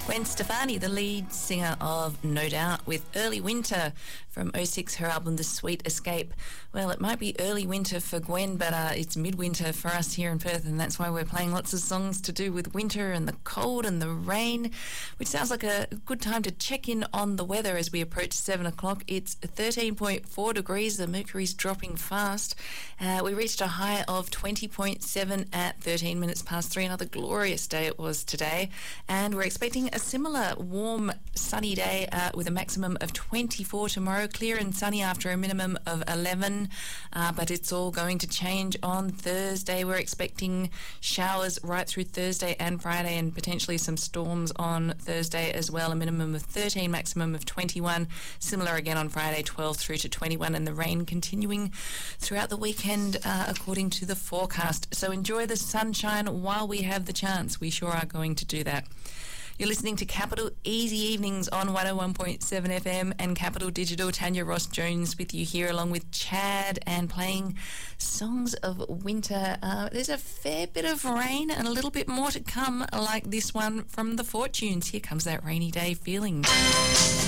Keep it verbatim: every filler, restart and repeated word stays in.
Gwen Stefani, the lead singer of No Doubt, with Early Winter from oh six, her album The Sweet Escape. Well, it might be early winter for Gwen, but uh, it's midwinter for us here in Perth, and that's why we're playing lots of songs to do with winter and the cold and the rain, which sounds like a good time to check in on the weather as we approach seven o'clock. It's thirteen point four degrees, the mercury's dropping fast. Uh, we reached a high of twenty point seven at thirteen minutes past three. Another glorious day it was today, and we're expecting a similar warm, sunny day uh, with a maximum of twenty-four tomorrow. Clear and sunny after a minimum of eleven, uh, but it's all going to change on Thursday. We're expecting showers right through Thursday and Friday, and potentially some storms on Thursday as well. A minimum of thirteen, maximum of twenty-one. Similar again on Friday, twelve through to twenty-one, and the rain continuing throughout the weekend uh, according to the forecast. So enjoy the sunshine while we have the chance. We sure are going to do that. You're listening to Capital Easy Evenings on one oh one point seven F M and Capital Digital. Tanya Ross-Jones with you here along with Chad, and playing songs of winter. Uh, there's a fair bit of rain and a little bit more to come, like this one from The Fortunes. Here comes that rainy day feeling.